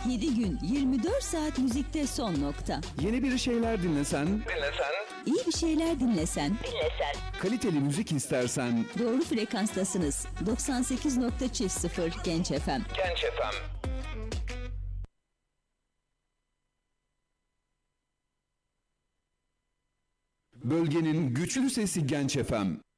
7 gün 24 saat müzikte son nokta. Yeni bir şeyler dinlesen, İyi bir şeyler dinlesen, kaliteli müzik istersen, doğru frekanstasınız. 98.0 Genç FM. bölgenin güçlü sesi Genç FM.